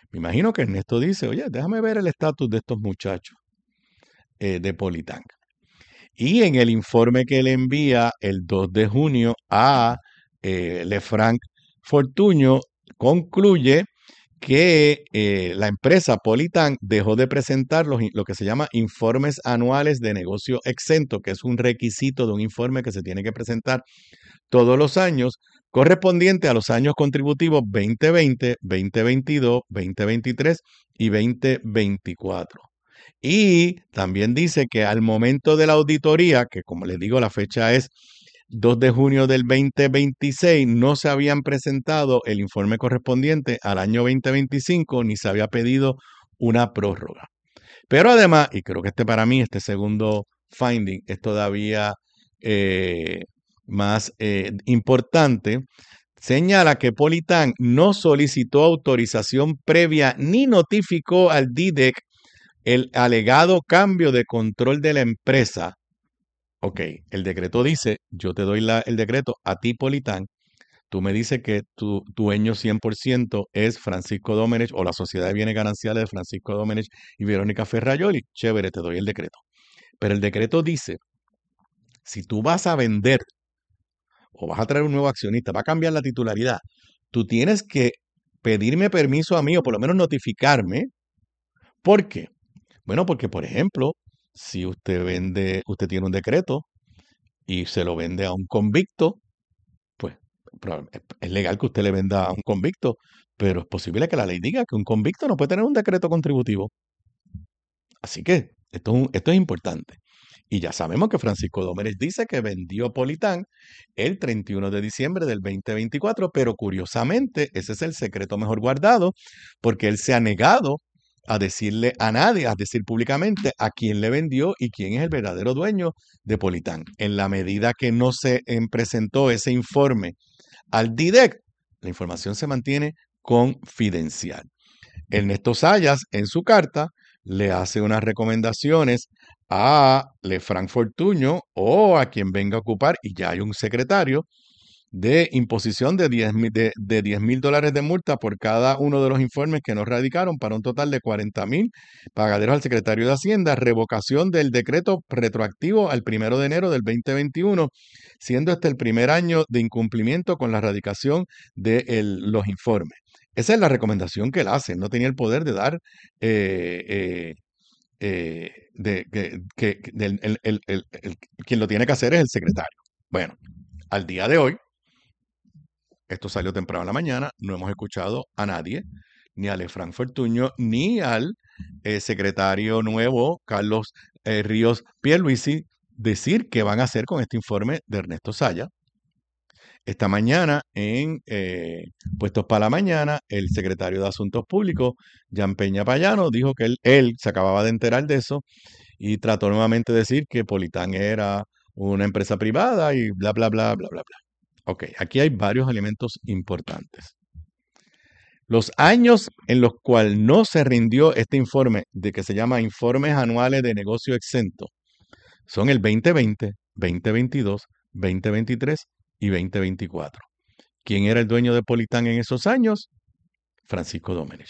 Me imagino que Ernesto dice, oye, déjame ver el estatus de estos muchachos de Politank. Y en el informe que le envía el 2 de junio a Lefranc Fortuño, concluye que la empresa Politank dejó de presentar lo que se llama informes anuales de negocio exento, que es un requisito de un informe que se tiene que presentar todos los años, correspondiente a los años contributivos 2020, 2022, 2023 y 2024. Y también dice que al momento de la auditoría, que como les digo, la fecha es 2 de junio del 2026, no se habían presentado el informe correspondiente al año 2025 ni se había pedido una prórroga. Pero además, y creo que para mí, este segundo finding es todavía eh, más importante, señala que Politan no solicitó autorización previa ni notificó al DIDEC el alegado cambio de control de la empresa. Ok, el decreto dice, yo te doy el decreto a ti, Politan, tú me dices que tu dueño 100% es Francisco Domenech o la Sociedad de Bienes Gananciales de Francisco Domenech y Verónica Ferrayoli. Chévere, te doy el decreto. Pero el decreto dice, si tú vas a vender o vas a traer un nuevo accionista, va a cambiar la titularidad, tú tienes que pedirme permiso a mí o por lo menos notificarme. ¿Por qué? Bueno, porque por ejemplo, si usted tiene un decreto y se lo vende a un convicto, pues es legal que usted le venda a un convicto, pero es posible que la ley diga que un convicto no puede tener un decreto contributivo. Así que esto es importante. Y ya sabemos que Francisco Dómenes dice que vendió Politán el 31 de diciembre del 2024, pero curiosamente ese es el secreto mejor guardado, porque él se ha negado a decirle a nadie, a decir públicamente a quién le vendió y quién es el verdadero dueño de Politán. En la medida que no se presentó ese informe al DIDEC, la información se mantiene confidencial. Ernesto Sayas, en su carta, le hace unas recomendaciones a Lefranc Fortuño o a quien venga a ocupar, y ya hay un secretario, de imposición de $10,000 de multa por cada uno de los informes que no radicaron, para un total de 40,000 pagaderos al secretario de Hacienda, revocación del decreto retroactivo al 1 de enero del 2021, siendo este el primer año de incumplimiento con la radicación de los informes. Esa es la recomendación que él hace. Él no tenía el poder de dar, quien lo tiene que hacer es el secretario. Bueno, al día de hoy, esto salió temprano en la mañana, no hemos escuchado a nadie, ni a Lefranc Fortuño, ni al secretario nuevo, Carlos Ríos Pierluisi, decir qué van a hacer con este informe de Ernesto Saya. Esta mañana, en Puestos para la Mañana, el secretario de Asuntos Públicos, Jan Peña Payano, dijo que él se acababa de enterar de eso y trató nuevamente de decir que Politán era una empresa privada y bla, bla, bla, bla, bla, bla. Ok, aquí hay varios elementos importantes. Los años en los cuales no se rindió este informe, de que se llama Informes Anuales de Negocio Exento, son el 2020, 2022, 2023 y 2024. ¿Quién era el dueño de Politán en esos años? Francisco Dómenech.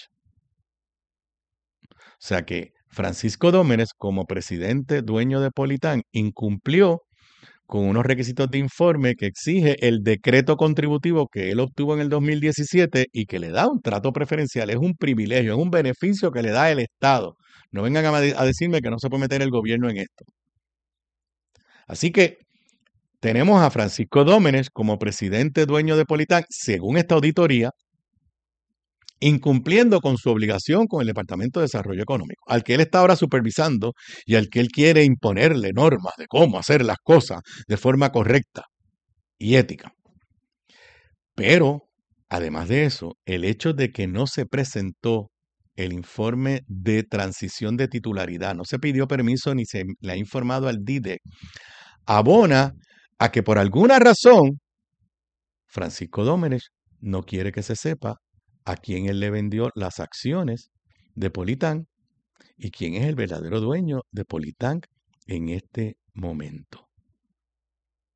O sea que Francisco Dómenech, como presidente dueño de Politán, incumplió con unos requisitos de informe que exige el decreto contributivo que él obtuvo en el 2017 y que le da un trato preferencial. Es un privilegio, es un beneficio que le da el Estado. No vengan a decirme que no se puede meter el gobierno en esto. Así que tenemos a Francisco Dómenech como presidente dueño de Politán, según esta auditoría, incumpliendo con su obligación con el Departamento de Desarrollo Económico, al que él está ahora supervisando y al que él quiere imponerle normas de cómo hacer las cosas de forma correcta y ética. Pero, además de eso, el hecho de que no se presentó el informe de transición de titularidad, no se pidió permiso ni se le ha informado al DIDE, abona a que por alguna razón Francisco Dómenech no quiere que se sepa a quién él le vendió las acciones de Politán y quién es el verdadero dueño de Politán en este momento.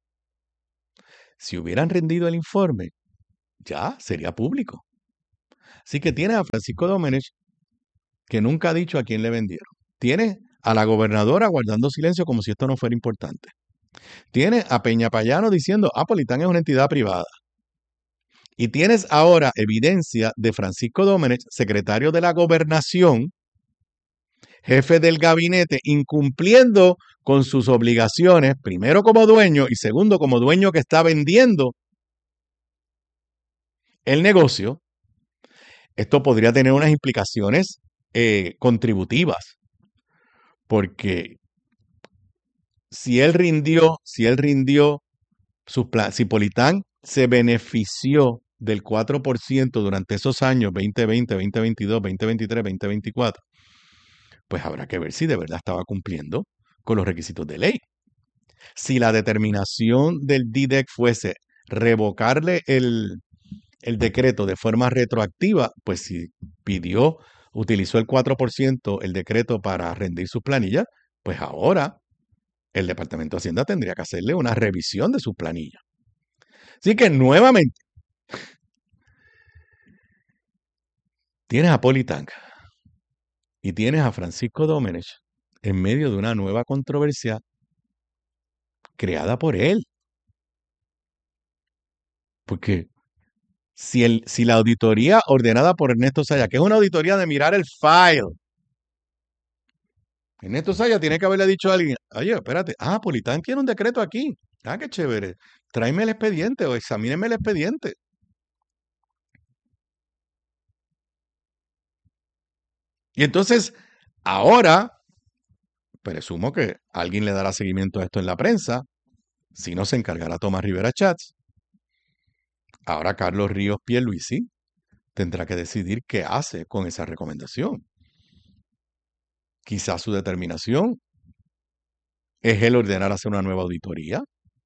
Si hubieran rendido el informe, ya sería público. Así que tienes a Francisco Domenech, que nunca ha dicho a quién le vendieron. Tienes a la gobernadora guardando silencio como si esto no fuera importante. Tienes a Peña Payano diciendo, Politán es una entidad privada. Y tienes ahora evidencia de Francisco Domenech, secretario de la Gobernación, jefe del gabinete, incumpliendo con sus obligaciones, primero como dueño y segundo como dueño que está vendiendo el negocio. Esto podría tener unas implicaciones contributivas, porque si Politán se benefició del 4% durante esos años 2020, 2022, 2023, 2024, pues habrá que ver si de verdad estaba cumpliendo con los requisitos de ley. Si la determinación del DDEC fuese revocarle el decreto de forma retroactiva, pues si utilizó el 4% el decreto para rendir sus planillas, pues ahora el Departamento de Hacienda tendría que hacerle una revisión de su planilla. Así que nuevamente, tienes a Politán y tienes a Francisco Domenech en medio de una nueva controversia creada por él. Porque si la auditoría ordenada por Ernesto Saya, que es una auditoría de mirar el file, Ernesto Saya tiene que haberle dicho a alguien, oye, espérate, Politán tiene un decreto aquí. Qué chévere. Tráeme el expediente o examíneme el expediente. Y entonces, ahora, presumo que alguien le dará seguimiento a esto en la prensa, si no se encargará Tomás Rivera Chats. Ahora Carlos Ríos Pierluisi tendrá que decidir qué hace con esa recomendación. Quizás su determinación es el ordenar hacer una nueva auditoría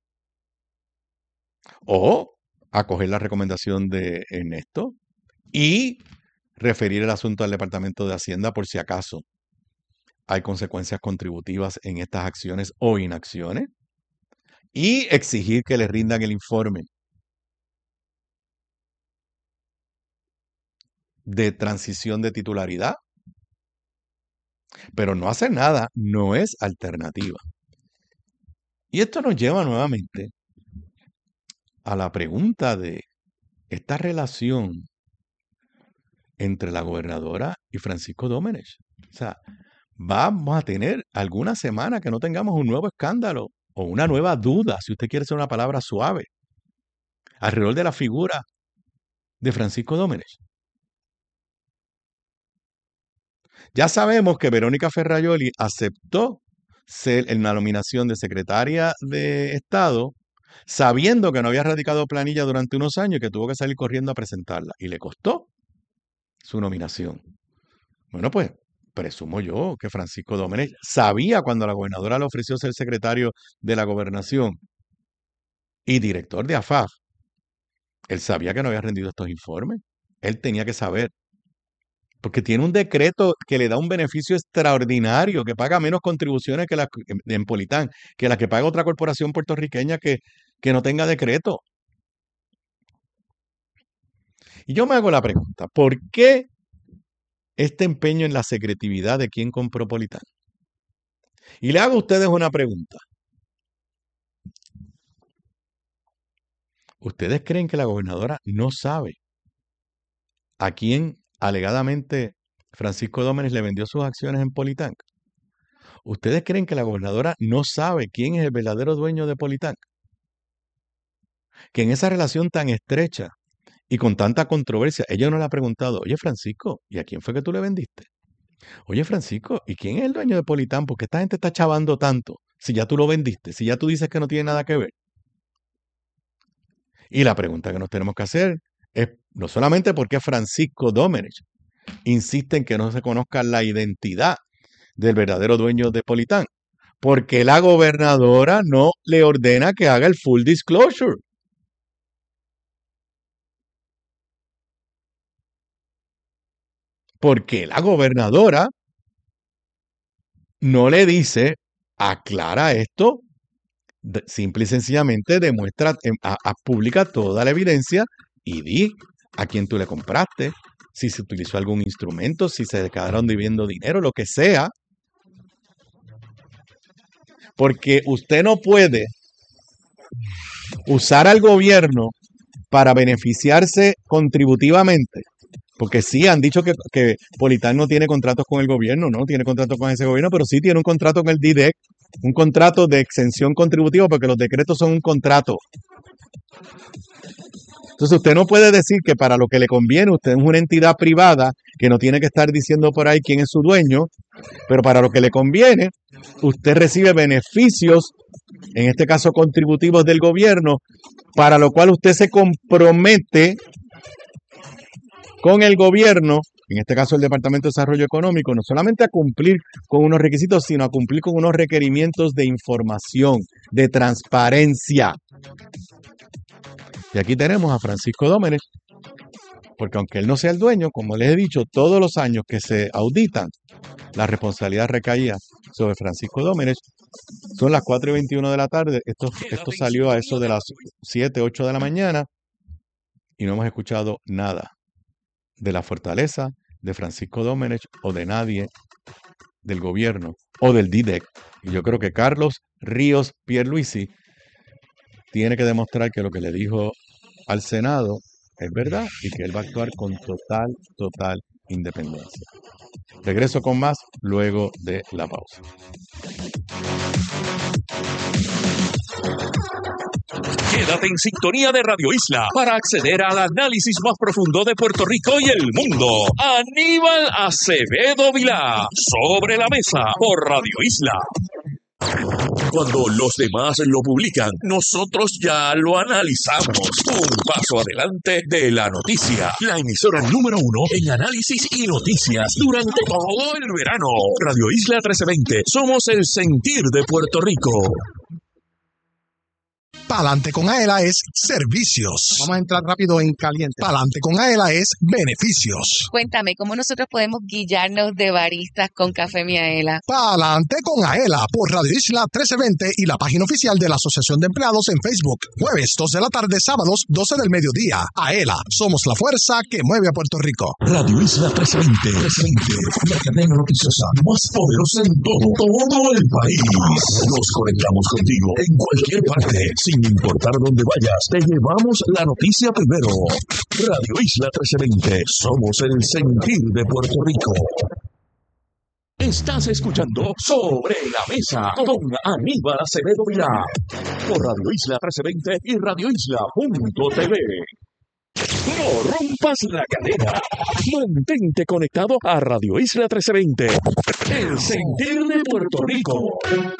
o acoger la recomendación de Ernesto y referir el asunto al Departamento de Hacienda por si acaso hay consecuencias contributivas en estas acciones o inacciones y exigir que le rindan el informe de transición de titularidad. Pero no hacer nada no es alternativa. Y esto nos lleva nuevamente a la pregunta de esta relación entre la gobernadora y Francisco Domenech. O sea, vamos a tener alguna semana que no tengamos un nuevo escándalo o una nueva duda, si usted quiere hacer una palabra suave, alrededor de la figura de Francisco Domenech. Ya sabemos que Verónica Ferrajoli aceptó ser en la nominación de secretaria de Estado, sabiendo que no había radicado planilla durante unos años y que tuvo que salir corriendo a presentarla. Y le costó su nominación. Bueno, pues presumo yo que Francisco Domenech sabía cuando la gobernadora le ofreció ser secretario de la gobernación y director de AFAF. Él sabía que no había rendido estos informes. Él tenía que saber. Porque tiene un decreto que le da un beneficio extraordinario, que paga menos contribuciones que en Politán, que la que paga otra corporación puertorriqueña que no tenga decreto. Y yo me hago la pregunta, ¿por qué este empeño en la secretividad de quién compró Politán? Y le hago a ustedes una pregunta. ¿Ustedes creen que la gobernadora no sabe a quién alegadamente Francisco Domenech le vendió sus acciones en Politán? ¿Ustedes creen que la gobernadora no sabe quién es el verdadero dueño de Politán? Que en esa relación tan estrecha y con tanta controversia, ella no le ha preguntado, oye Francisco, ¿y a quién fue que tú le vendiste? Oye Francisco, ¿y quién es el dueño de Politán? Porque esta gente está chavando tanto, si ya tú lo vendiste, si ya tú dices que no tiene nada que ver. Y la pregunta que nos tenemos que hacer es no solamente por qué Francisco Domenech insiste en que no se conozca la identidad del verdadero dueño de Politán, porque la gobernadora no le ordena que haga el full disclosure. Porque la gobernadora no le dice, aclara esto, simple y sencillamente demuestra, publica toda la evidencia y di a quién tú le compraste, si se utilizó algún instrumento, si se quedaron debiendo dinero, lo que sea. Porque usted no puede usar al gobierno para beneficiarse contributivamente. Porque sí, han dicho que Politán no tiene contratos con el gobierno, no tiene contratos con ese gobierno, pero sí tiene un contrato con el DIDEC, un contrato de exención contributiva, porque los decretos son un contrato. Entonces usted no puede decir que para lo que le conviene, usted es una entidad privada que no tiene que estar diciendo por ahí quién es su dueño, pero para lo que le conviene, usted recibe beneficios, en este caso contributivos del gobierno, para lo cual usted se compromete con el gobierno, en este caso el Departamento de Desarrollo Económico, no solamente a cumplir con unos requisitos, sino a cumplir con unos requerimientos de información, de transparencia. Y aquí tenemos a Francisco Dómenech, porque aunque él no sea el dueño, como les he dicho, todos los años que se auditan, la responsabilidad recaía sobre Francisco Dómenech. Son las 4:21 de la tarde, esto salió a eso de las 7, 8 de la mañana, y no hemos escuchado nada de la fortaleza de Francisco Dómenech o de nadie del gobierno o del DIDEC. Y yo creo que Carlos Ríos Pierluisi tiene que demostrar que lo que le dijo al Senado es verdad y que él va a actuar con total independencia. Regreso con más luego de la pausa. Quédate en sintonía de Radio Isla para acceder al análisis más profundo de Puerto Rico y el mundo. Aníbal Acevedo Vilá, Sobre la Mesa, por Radio Isla. Cuando los demás lo publican, nosotros ya lo analizamos. Un paso adelante de la noticia. La emisora número 1 en análisis y noticias durante todo el verano. Radio Isla 1320. Somos el sentir de Puerto Rico. Pa'lante con Aela es servicios. Vamos a entrar rápido en caliente. Pa'lante con Aela es beneficios. Cuéntame, ¿cómo nosotros podemos guillarnos de baristas con Café Miaela? Pa'lante con Aela por Radio Isla 1320 y la página oficial de la Asociación de Empleados en Facebook. Jueves 2 de la tarde, sábados 12 del mediodía. Aela, somos la fuerza que mueve a Puerto Rico. Radio Isla 1320. La cadena noticiosa más poderosa en todo el país. Nos conectamos contigo en cualquier parte. Sin importar dónde vayas, te llevamos la noticia primero. Radio Isla 1320. Somos el sentir de Puerto Rico. Estás escuchando Sobre la Mesa con Aníbal Acevedo Vilá por Radio Isla 1320 y radioisla.tv. No rompas la cadena. Mantente conectado a Radio Isla 1320. El sentir de Puerto Rico.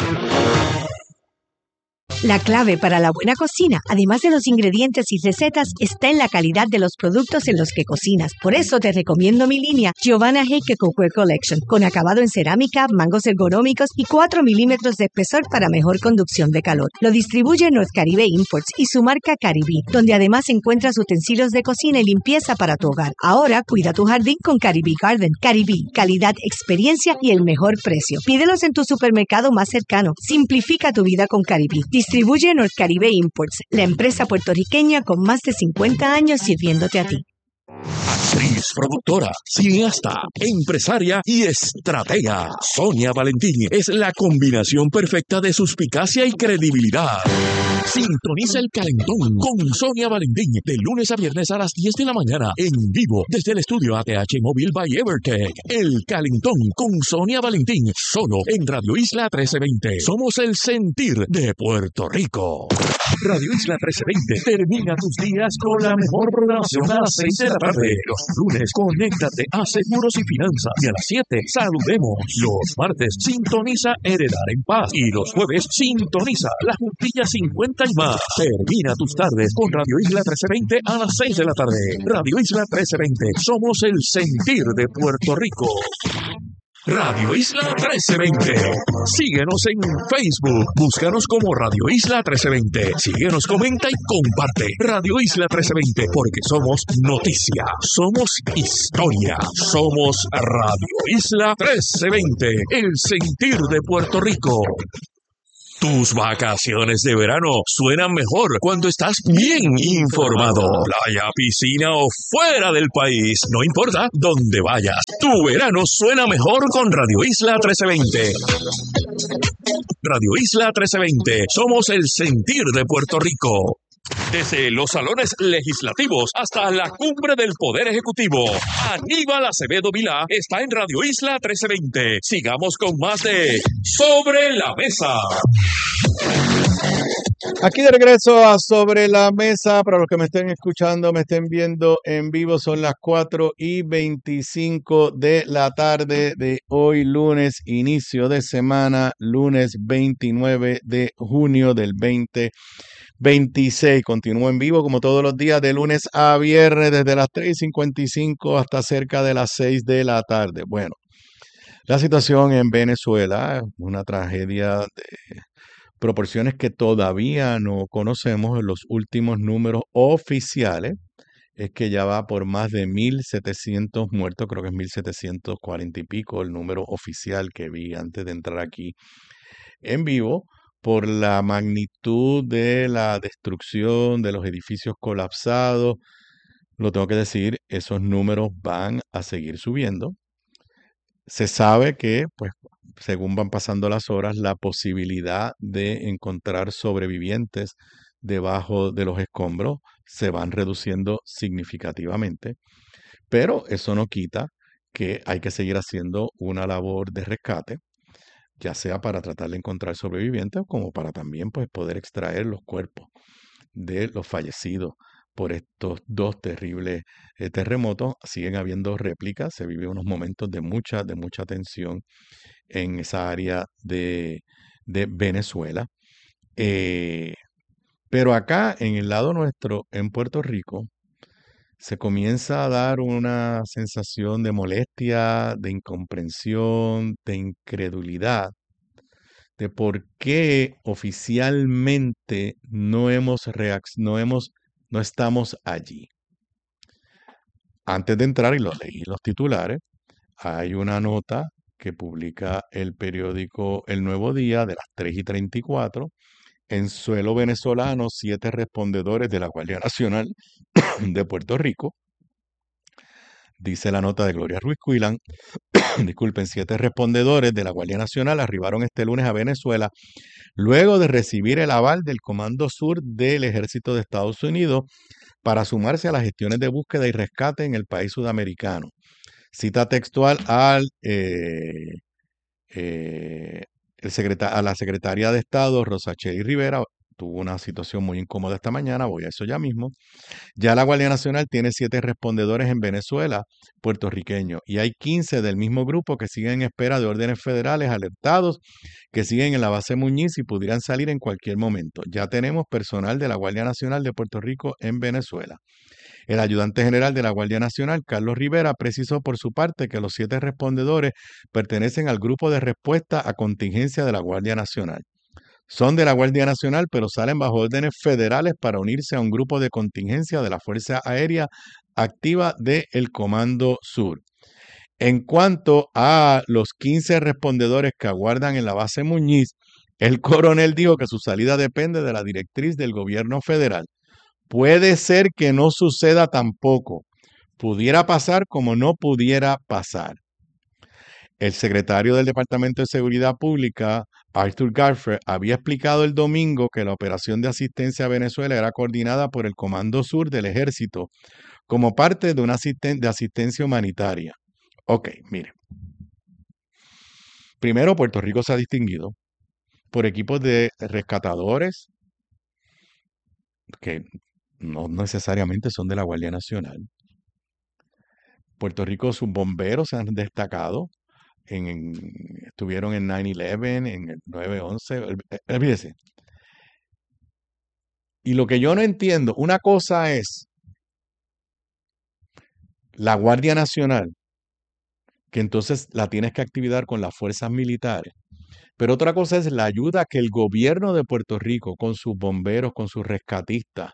La clave para la buena cocina, además de los ingredientes y recetas, está en la calidad de los productos en los que cocinas. Por eso te recomiendo mi línea Giovanna Heike Cookware Collection, con acabado en cerámica, mangos ergonómicos y 4 milímetros de espesor para mejor conducción de calor. Lo distribuye North Caribe Imports y su marca Caribí, donde además encuentras utensilios de cocina y limpieza para tu hogar. Ahora cuida tu jardín con Caribí Garden. Caribí, calidad, experiencia y el mejor precio. Pídelos en tu supermercado más cercano. Simplifica tu vida con Caribí. Distribuye North Caribe Imports, la empresa puertorriqueña con más de 50 años sirviéndote a ti. Actriz, productora, cineasta, empresaria y estratega. Sonia Valentín es la combinación perfecta de suspicacia y credibilidad. Sintoniza El Calentón con Sonia Valentín de lunes a viernes a las 10 de la mañana en vivo desde el estudio ATH Móvil by Evertech. El Calentón con Sonia Valentín solo en Radio Isla 1320. Somos el sentir de Puerto Rico. Radio Isla 1320 termina tus días con la mejor programación a las 6 de la tarde. Los lunes, conéctate a Seguros y Finanzas. Y a las 7, saludemos. Los martes, sintoniza Heredar en Paz. Y los jueves, sintoniza La Juntilla 50 y más. Termina tus tardes con Radio Isla 1320 a las 6 de la tarde. Radio Isla 1320. Somos el sentir de Puerto Rico. Radio Isla 1320. Síguenos en Facebook. Búscanos como Radio Isla 1320. Síguenos, comenta y comparte. Radio Isla 1320. Porque somos noticia. Somos historia. Somos Radio Isla 1320. El sentir de Puerto Rico. Tus vacaciones de verano suenan mejor cuando estás bien informado. Playa, piscina o fuera del país, no importa dónde vayas. Tu verano suena mejor con Radio Isla 1320. Radio Isla 1320. Somos el sentir de Puerto Rico. Desde los salones legislativos hasta la cumbre del Poder Ejecutivo, Aníbal Acevedo Vilá está en Radio Isla 1320. Sigamos con más de Sobre la Mesa. Aquí de regreso a Sobre la Mesa. Para los que me estén escuchando, me estén viendo en vivo, son las 4:25 de la tarde de hoy, lunes, inicio de semana, lunes 29 de junio del 2026. Continúo en vivo como todos los días de lunes a viernes desde las 3:55 hasta cerca de las 6 de la tarde. Bueno, la situación en Venezuela es una tragedia de proporciones que todavía no conocemos. Los últimos números oficiales es que ya va por más de 1.700 muertos, creo que es 1.740 y pico el número oficial que vi antes de entrar aquí en vivo, por la magnitud de la destrucción de los edificios colapsados. Lo tengo que decir, esos números van a seguir subiendo. Se sabe que, pues, según van pasando las horas, la posibilidad de encontrar sobrevivientes debajo de los escombros se van reduciendo significativamente, pero eso no quita que hay que seguir haciendo una labor de rescate, ya sea para tratar de encontrar sobrevivientes como para también, pues, poder extraer los cuerpos de los fallecidos por estos dos terribles terremotos. Siguen habiendo réplicas, se viven unos momentos de mucha tensión en esa área de Venezuela. Pero acá, en el lado nuestro, en Puerto Rico, se comienza a dar una sensación de molestia, de incomprensión, de incredulidad, de por qué oficialmente no estamos allí. Antes de entrar, y lo leí los titulares, hay una nota que publica el periódico El Nuevo Día de las 3:34. En suelo venezolano, 7 respondedores de la Guardia Nacional de Puerto Rico. Dice la nota de Gloria Ruiz Cuilán, disculpen, 7 respondedores de la Guardia Nacional arribaron este lunes a Venezuela luego de recibir el aval del Comando Sur del Ejército de Estados Unidos para sumarse a las gestiones de búsqueda y rescate en el país sudamericano. Cita textual a la secretaria de Estado, Rosachely Rivera. Tuvo una situación muy incómoda esta mañana, voy a eso ya mismo. Ya la Guardia Nacional tiene 7 respondedores en Venezuela, puertorriqueños, y hay 15 del mismo grupo que siguen en espera de órdenes federales alertados, que siguen en la base Muñiz y pudieran salir en cualquier momento. Ya tenemos personal de la Guardia Nacional de Puerto Rico en Venezuela. El ayudante general de la Guardia Nacional, Carlos Rivera, precisó por su parte que los 7 respondedores pertenecen al grupo de respuesta a contingencia de la Guardia Nacional. Son de la Guardia Nacional, pero salen bajo órdenes federales para unirse a un grupo de contingencia de la Fuerza Aérea Activa del Comando Sur. En cuanto a los 15 respondedores que aguardan en la base Muñiz, el coronel dijo que su salida depende de la directriz del gobierno federal. Puede ser que no suceda tampoco. Pudiera pasar como no pudiera pasar. El secretario del Departamento de Seguridad Pública, Arthur Garfer, había explicado el domingo que la operación de asistencia a Venezuela era coordinada por el Comando Sur del Ejército como parte de una asistencia humanitaria. Ok, mire. Primero, Puerto Rico se ha distinguido por equipos de rescatadores que no necesariamente son de la Guardia Nacional. Puerto Rico, sus bomberos se han destacado. Estuvieron en 9/11, en el 9/11, olvídese. Y lo que yo no entiendo, una cosa es la Guardia Nacional, que entonces la tienes que activar con las fuerzas militares, pero otra cosa es la ayuda que el gobierno de Puerto Rico, con sus bomberos, con sus rescatistas,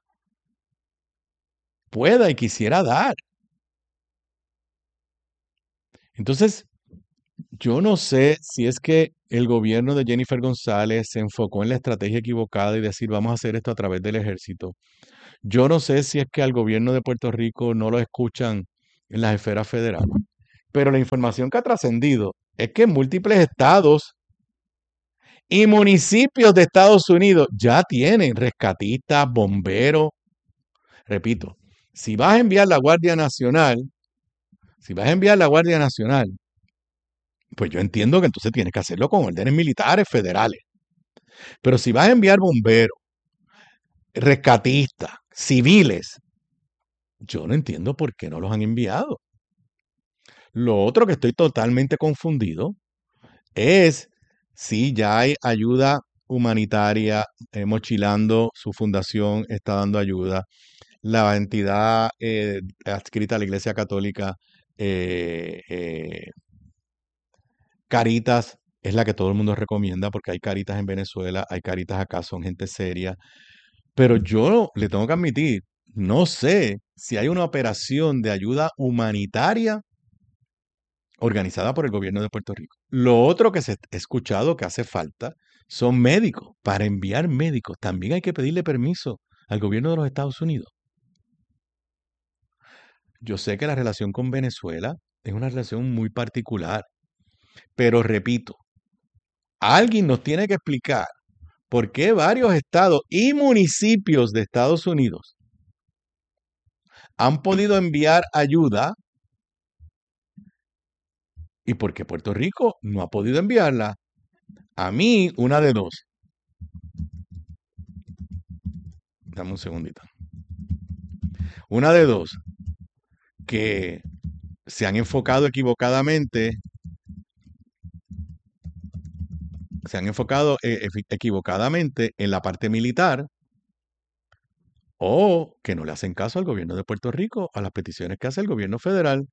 pueda y quisiera dar. Entonces, Yo no sé si es que el gobierno de Jennifer González se enfocó en la estrategia equivocada y decir vamos a hacer esto a través del ejército. Yo no sé si es que al gobierno de Puerto Rico no lo escuchan en las esferas federales. Pero la información que ha trascendido es que múltiples estados y municipios de Estados Unidos ya tienen rescatistas, bomberos. Repito, si vas a enviar la Guardia Nacional, si vas a enviar la Guardia Nacional, pues yo entiendo que entonces tienes que hacerlo con órdenes militares federales. Pero si vas a enviar bomberos, rescatistas, civiles, yo no entiendo por qué no los han enviado. Lo otro que estoy totalmente confundido es si ya hay ayuda humanitaria, Mochilando, su fundación está dando ayuda. La entidad adscrita a la Iglesia Católica, eh, eh, Caritas, es la que todo el mundo recomienda porque hay Caritas en Venezuela, hay Caritas acá, son gente seria. Pero yo le tengo que admitir, no sé si hay una operación de ayuda humanitaria organizada por el gobierno de Puerto Rico. Lo otro que se ha escuchado que hace falta son médicos. Para enviar médicos también hay que pedirle permiso al gobierno de los Estados Unidos. Yo sé que la relación con Venezuela es una relación muy particular, pero repito, alguien nos tiene que explicar por qué varios estados y municipios de Estados Unidos han podido enviar ayuda y por qué Puerto Rico no ha podido enviarla. A mí, una de dos. Dame un segundito. Una de dos, que se han enfocado equivocadamente, equivocadamente en la parte militar, o que no le hacen caso al gobierno de Puerto Rico, a las peticiones que hace el gobierno federal.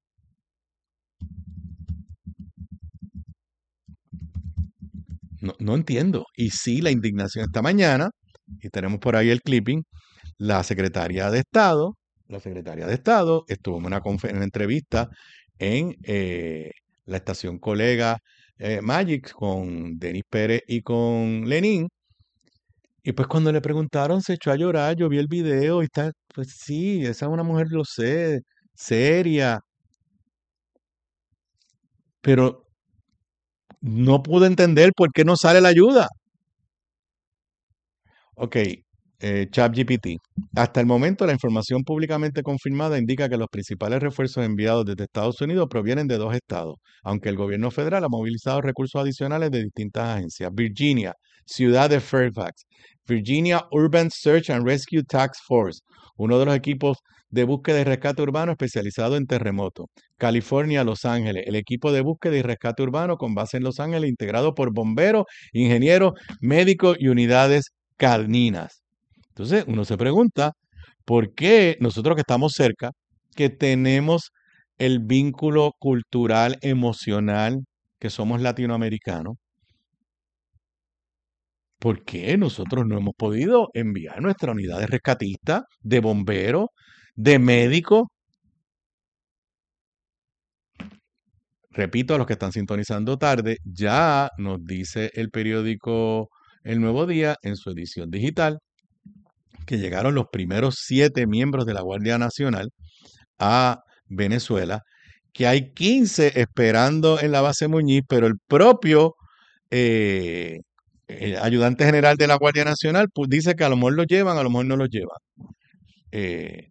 No, no entiendo. Y sí, la indignación esta mañana, y tenemos por ahí el clipping, la secretaria de Estado, estuvo en una entrevista en la estación Colega Magic con Denis Pérez y con Lenín. Y pues cuando le preguntaron se echó a llorar, yo vi el video y está, pues sí, esa es una mujer, lo sé, seria, pero no pude entender por qué no sale la ayuda. Ok, ChatGPT. Hasta el momento, la información públicamente confirmada indica que los principales refuerzos enviados desde Estados Unidos provienen de dos estados, aunque el gobierno federal ha movilizado recursos adicionales de distintas agencias. Virginia, ciudad de Fairfax. Virginia Urban Search and Rescue Task Force, uno de los equipos de búsqueda y rescate urbano especializado en terremotos. California, Los Ángeles, el equipo de búsqueda y rescate urbano con base en Los Ángeles, integrado por bomberos, ingenieros, médicos y unidades caninas. Entonces uno se pregunta, ¿por qué nosotros que estamos cerca, que tenemos el vínculo cultural, emocional, que somos latinoamericanos, por qué nosotros no hemos podido enviar nuestra unidad de rescatista, de bomberos, de médicos? Repito, a los que están sintonizando tarde, ya nos dice el periódico El Nuevo Día en su edición digital que llegaron los primeros 7 miembros de la Guardia Nacional a Venezuela, que hay 15 esperando en la base Muñiz, pero el propio eh, ayudante general de la Guardia Nacional pues, dice que a lo mejor los llevan, a lo mejor no los llevan. Eh,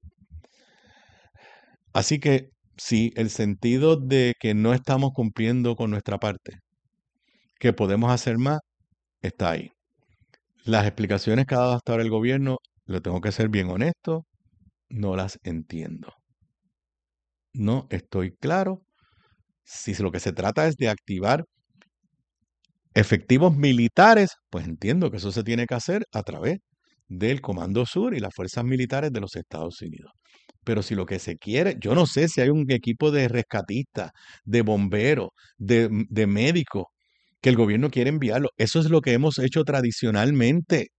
así que sí, el sentido de que no estamos cumpliendo con nuestra parte, que podemos hacer más, está ahí. Las explicaciones que ha dado hasta ahora el gobierno, lo tengo que ser bien honesto, no las entiendo. No estoy claro si lo que se trata es de activar efectivos militares, pues entiendo que eso se tiene que hacer a través del Comando Sur y las fuerzas militares de los Estados Unidos. Pero si lo que se quiere, yo no sé si hay un equipo de rescatistas, de bomberos, de médicos, que el gobierno quiere enviarlo. Eso es lo que hemos hecho tradicionalmente.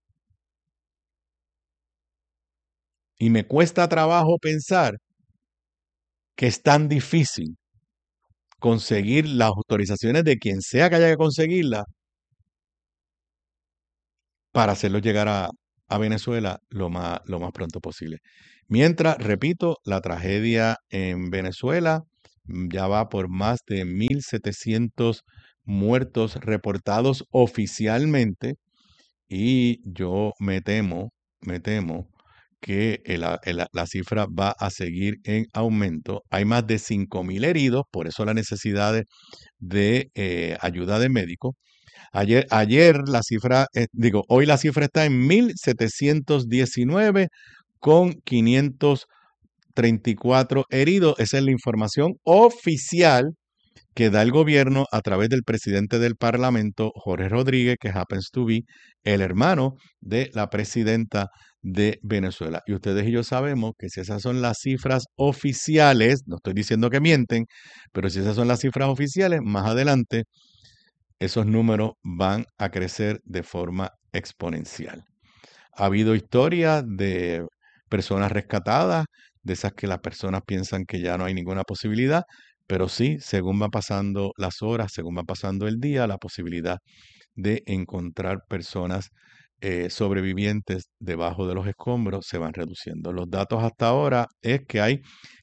Y me cuesta trabajo pensar que es tan difícil conseguir las autorizaciones de quien sea que haya que conseguirlas para hacerlos llegar a Venezuela lo más pronto posible. Mientras, repito, la tragedia en Venezuela ya va por más de 1.700 muertos reportados oficialmente y yo me temo que la cifra va a seguir en aumento. Hay más de 5.000 heridos, por eso la necesidad de ayuda de médicos. Ayer la cifra, hoy la cifra está en 1.719 con 534 heridos. Esa es la información oficial que da el gobierno a través del presidente del Parlamento, Jorge Rodríguez, que happens to be el hermano de la presidenta de Venezuela. Y ustedes y yo sabemos que si esas son las cifras oficiales, no estoy diciendo que mienten, pero si esas son las cifras oficiales, más adelante esos números van a crecer de forma exponencial. Ha habido historias de personas rescatadas, de esas que las personas piensan que ya no hay ninguna posibilidad, pero sí, según van pasando las horas, según va pasando el día, la posibilidad de encontrar personas sobrevivientes debajo de los escombros se van reduciendo. Los datos hasta ahora es que hay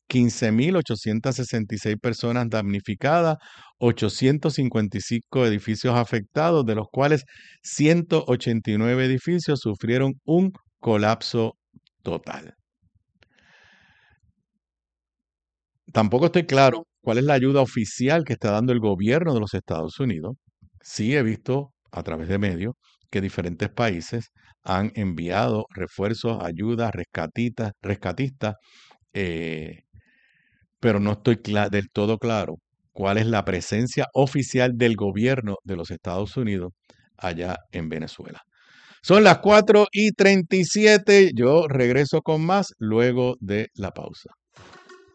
15.866 personas damnificadas, 855 edificios afectados, de los cuales 189 edificios sufrieron un colapso total. Tampoco estoy claro cuál es la ayuda oficial que está dando el gobierno de los Estados Unidos. Sí he visto a través de medios que diferentes países han enviado refuerzos, ayudas, rescatistas, pero no estoy del todo claro cuál es la presencia oficial del gobierno de los Estados Unidos allá en Venezuela. Son las 4:37. Yo regreso con más luego de la pausa.